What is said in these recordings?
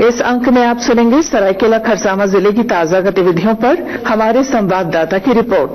इस अंक में आप सुनेंगे सरायकेला खरसावां जिले की ताजा गतिविधियों पर हमारे संवाददाता की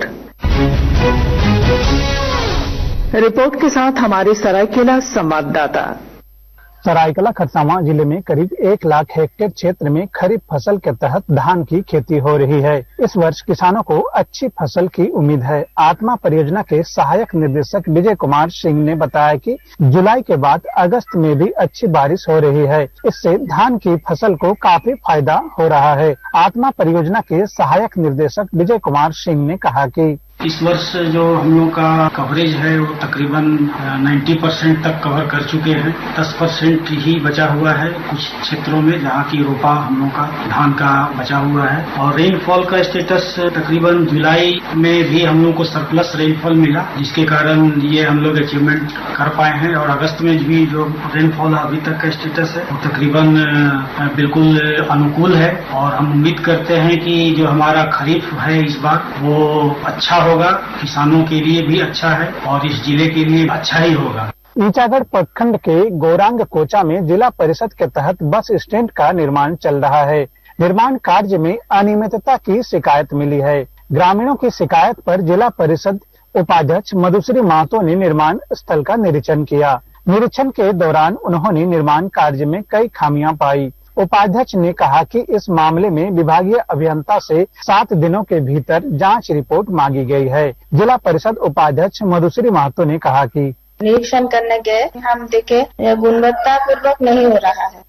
रिपोर्ट के साथ हमारे सरायकेला संवाददाता। सरायकेला खरसावां जिले में करीब 1 लाख हेक्टेयर क्षेत्र में खरीफ फसल के तहत धान की खेती हो रही है। इस वर्ष किसानों को अच्छी फसल की उम्मीद है। आत्मा परियोजना के सहायक निदेशक विजय कुमार सिंह ने बताया कि जुलाई के बाद अगस्त में भी अच्छी बारिश हो रही है। इससे धान की फसल को काफी फायदा हो रहा है। आत्मा परियोजना के सहायक निर्देशक विजय कुमार सिंह ने कहा कि इस वर्ष जो हम लोग का कवरेज है वो तकरीबन 90% तक कवर कर चुके हैं। 10% ही बचा हुआ है कुछ क्षेत्रों में जहाँ की रोपा हम लोग का धान का बचा हुआ है। और रेनफॉल का स्टेटस तकरीबन जुलाई में भी हम लोग को सरप्लस रेनफॉल मिला, जिसके कारण ये हम लोग अचीवमेंट कर पाए हैं। और अगस्त में भी जो रेनफॉल अभी तक का स्टेटस है वो तकरीबन बिल्कुल अनुकूल है। और हम उम्मीद करते हैं कि जो हमारा खरीफ है इस बार वो अच्छा होगा, किसानों के लिए भी अच्छा है और इस जिले के लिए अच्छा ही होगा। ईचागढ़ प्रखंड के गोरांग कोचा में जिला परिषद के तहत बस स्टैंड का निर्माण चल रहा है। निर्माण कार्य में अनियमितता की शिकायत मिली है। ग्रामीणों की शिकायत पर जिला परिषद उपाध्यक्ष मधुश्री महतो ने निर्माण स्थल का निरीक्षण किया। निरीक्षण के दौरान उन्होंने निर्माण कार्य में कई खामियां पाई। उपाध्यक्ष ने कहा कि इस मामले में विभागीय अभियंता से 7 दिनों के भीतर जांच रिपोर्ट मांगी गई है। जिला परिषद उपाध्यक्ष मधुश्री महतो ने कहा कि निरीक्षण करने गए, हम देखे गुणवत्ता पूर्वक नहीं हो रहा है।